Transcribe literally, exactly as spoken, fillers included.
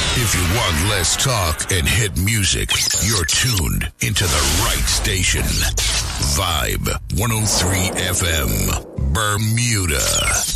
If you want less talk and hit music, you're tuned into the right station. Vibe one oh three F M, Bermuda.